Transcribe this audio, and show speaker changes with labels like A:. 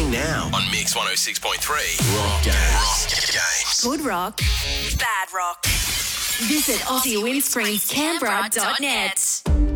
A: happening now on Mix 106.3. Rock Games.
B: Good rock, bad rock. Visit AussieWindscreensCanberra.net.